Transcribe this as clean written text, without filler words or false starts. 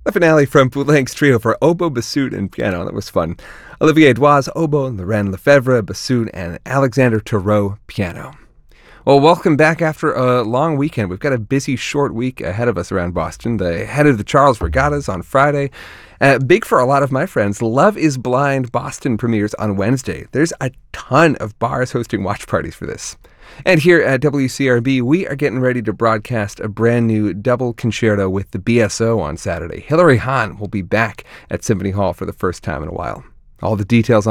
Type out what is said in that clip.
The finale from Poulenc's trio for oboe, bassoon, and piano. That was fun. Olivier Doise, oboe, Loren Lefebvre, bassoon, and Alexander Thoreau, piano. Well, welcome back after a long weekend. We've got a busy, short week ahead of us around Boston. The head of the Charles Regattas on Friday. Big for a lot of my friends. Love is Blind Boston premieres on Wednesday. There's a ton of bars hosting watch parties for this. And here at WCRB, we are getting ready to broadcast a brand new double concerto with the BSO on Saturday. Hilary Hahn will be back at Symphony Hall for the first time in a while. All the details